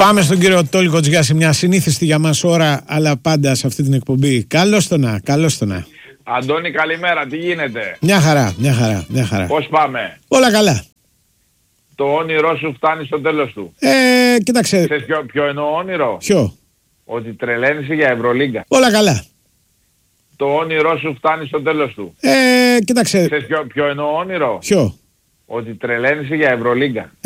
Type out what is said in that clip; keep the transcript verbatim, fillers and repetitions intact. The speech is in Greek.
Πάμε στον κύριο Τόλικο Τζιά σε μια συνήθιστη για μας ώρα, αλλά πάντα σε αυτή την εκπομπή. Καλώς το να, καλώς το να. Αντώνη, καλημέρα, τι γίνεται? Μια χαρά, μια χαρά, μια χαρά. Πώς πάμε? Όλα καλά. Το όνειρό σου φτάνει στο τέλος του. Ε, κοίταξε. Ξέρεις ποιο, ποιο εννοώ όνειρο? Ποιο? Ότι τρελαίνεσαι για Ευρωλίγκα. Όλα καλά. Το όνειρό σου φτάνει στο τέλος του. Ε, κοίταξε. Ξέρεις ποιο, ποιο εννοώ όνειρο? Ποιο? Ότι τρελαίνεσαι για Ευρωλίγκα.